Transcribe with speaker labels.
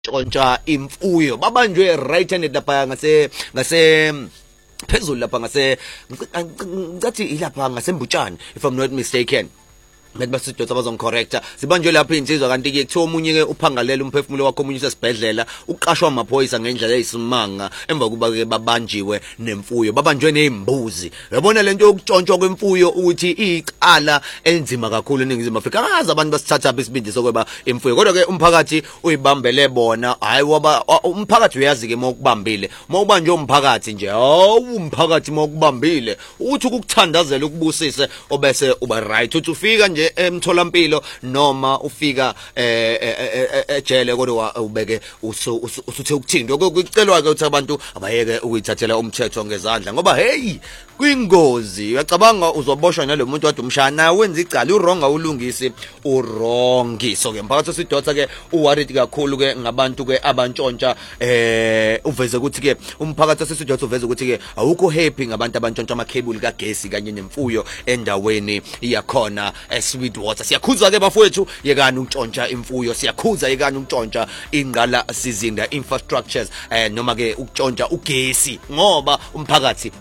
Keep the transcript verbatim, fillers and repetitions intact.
Speaker 1: ntshontsha imfuyo babanjwe right handed lapha ngase ngase phezulu lapha ngase ngathi ilapha ngasembutshani if I'm not mistaken. Methi basidotsa bazongicorrecta sibanjwe lapha insizwa kanti ke kuthiwa omunye ke uphangalela umphefumulo wakhe omunye usesibhedlela uqashwa amaphoyisa ngendlela eyisimanga emva kuba ke babanjiwe nemfuyo babanjwe nezimbuzi yabona lento yokutshontshwa kwemfuyo ukuthi iqala enzima kakhulu eNingizimu Afrika akazi abantu basithatha besibindi sokweba imfuyo kodwa ke umphakathi uyibambele bona hayi waba umphakathi uyazi ke mawukubambile mawubanjwe umphakathi nje hawu umphakathi mawukubambile uthi ukuthandazela ukubusise obese uba right uthi ufika nje emtholampilo noma ufika ejele kodwa ubeke usuthe ukuthini okucelwa ke ukuthi abantu abayeke ukuyithathela umthetho ngezandla ngoba hey kwingozi uyacabanga uzoboshwa nalomuntu wade umshana wenza icala uronga ulungisi urongi so ke mphakathi sidotsa ke uworried kakhulu ke ngabantu ke abantshontsha eh uveze ukuthi ke umphakathi sesidotsa uveze ukuthi ke awukho happy ngabantu abantshontsha amakhebuli kagesi kanye nemfuyo endaweni yakhona Sweetwater siyakhuza ke bafowethu yekani ukutshontsha imfuyo siyakhuza yekani ukutshontsha ingqala sizinda infrastructures eh noma ke ukutshontsha ugesi ngoba umphakathi